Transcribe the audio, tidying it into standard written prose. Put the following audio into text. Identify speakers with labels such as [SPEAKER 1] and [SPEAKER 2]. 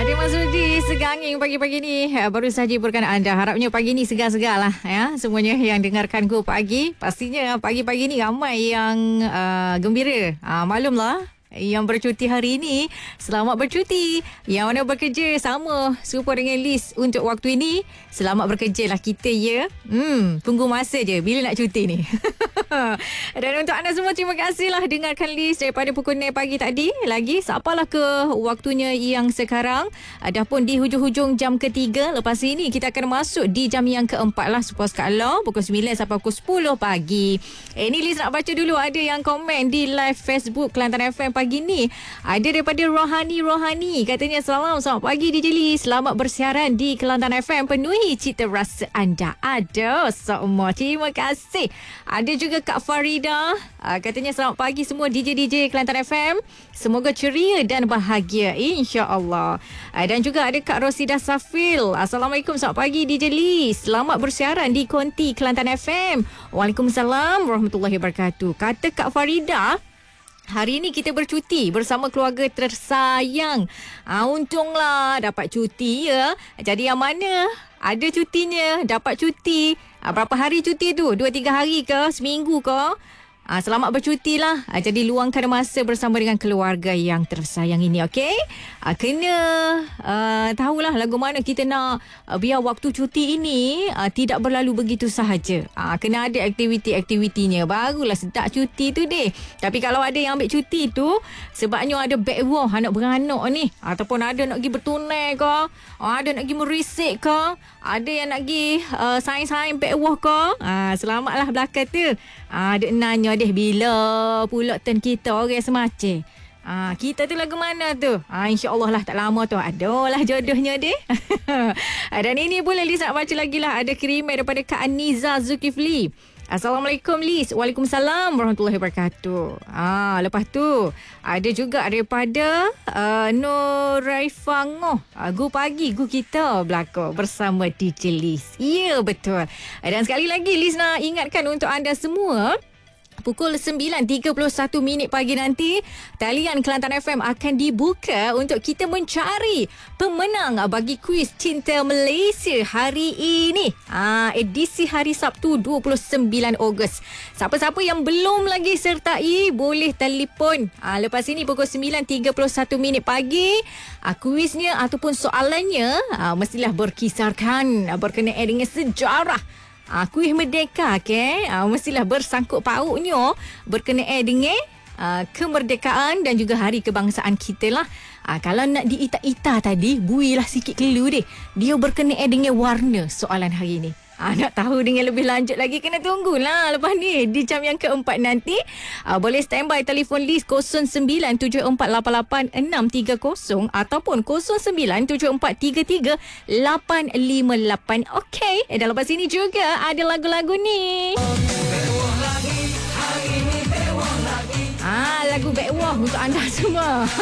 [SPEAKER 1] Ada Mas Rudi seganging pagi-pagi ni baru saja hiburkan anda. Harapnya pagi ni segar-segar lah ya. Semuanya yang dengarkan Go Pagi. Pastinya pagi-pagi ni ramai yang gembira. Maklumlah. Yang bercuti hari ini, selamat bercuti. Yang mana bekerja sama serupa dengan Liz untuk waktu ini, selamat bekerja lah kita ya. Tunggu masa je bila nak cuti ni. Dan untuk anda semua, terima kasihlah dengarkan Liz daripada pukul 9 pagi tadi. Lagi siapalah ke waktunya yang sekarang. Dah pun di hujung-hujung jam ketiga. Lepas ini kita akan masuk di jam yang keempat lah, supaya Allah pukul 9 sampai pukul 10 pagi. Ni Liz nak baca dulu ada yang komen di live Facebook Kelantan FM pagi ni. Ada daripada Rohani. Katanya selamat pagi DJ Liz. Selamat bersiaran di Kelantan FM. Penuhi cita rasa anda. Ada semua. Terima kasih. Ada juga Kak Farida. Katanya selamat pagi semua DJ Kelantan FM. Semoga ceria dan bahagia, insya-Allah. Dan juga ada Kak Rosida Safil. Assalamualaikum, selamat pagi DJ Liz. Selamat bersiaran di Konti Kelantan FM. Waalaikumsalam warahmatullahi wabarakatuh. Kata Kak Farida, hari ini kita bercuti bersama keluarga tersayang. Untunglah dapat cuti ya. Jadi yang mana ada cutinya, dapat cuti. Berapa hari cuti tu? 2-3 hari ke? Seminggu ke? Selamat bercuti lah. Jadi luangkan masa bersama dengan keluarga yang tersayang ini, okey? Kena tahulah lagu mana kita nak biar waktu cuti ini tidak berlalu begitu sahaja. Kena ada aktiviti-aktivitinya. Barulah sedap cuti tu deh. Tapi kalau ada yang ambil cuti tu, sebabnya ada backwah anak beranak ni. Ataupun ada nak pergi bertunai ke? Ada nak pergi merisik ke? Ada yang nak pergi saing-saing backwah ke? Selamatlah belakang tu. Ada nanya deh bila pula turn kita orang semacam. Kita tu lagu mana tu? InsyaAllah lah tak lama tu adalah jodohnya deh. Dan ini boleh Liz nak baca lagi lah. Ada kiriman daripada Kak Aniza Zulkifli. Assalamualaikum Liz. Waalaikumsalam warahmatullahi wabarakatuh. Lepas tu ada juga daripada Nuraifangoh. Gu pagi gu kita belakang bersama DJ Liz. Ya betul. Dan sekali lagi Liz nak ingatkan untuk anda semua, pukul 9.31 pagi nanti, talian Kelantan FM akan dibuka untuk kita mencari pemenang bagi kuis Cinta Malaysia hari ini. Edisi hari Sabtu 29 Ogos. Siapa-siapa yang belum lagi sertai, boleh telefon. Lepas ini pukul 9.31 pagi, kuisnya ataupun soalannya mestilah berkisarkan berkenaan dengan sejarah kuih Merdeka, okay? Mestilah bersangkut pautnya berkenaan dengan kemerdekaan dan juga hari kebangsaan kita lah. Kalau nak diita-ita tadi, builah sikit keliru deh. Dia berkenaan dengan warna soalan hari ini. Nak tahu dengan lebih lanjut lagi, kena tunggulah lepas ni di jam yang keempat nanti. Boleh standby telefon Liz 0974886630 ataupun 097433858. Okey, dan lepas ini juga ada lagu-lagu ni. Lagu Backwah untuk anda semua.